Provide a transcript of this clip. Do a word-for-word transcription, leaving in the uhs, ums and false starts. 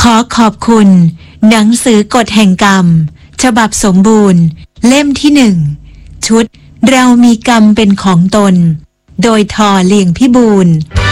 อขอบคุณหนังสือกฎแห่งกรรมฉบับสมบูรณ์เล่มที่หนึ่งชุดเรามีกรรมเป็นของตนโดยทอเลียงพิบูล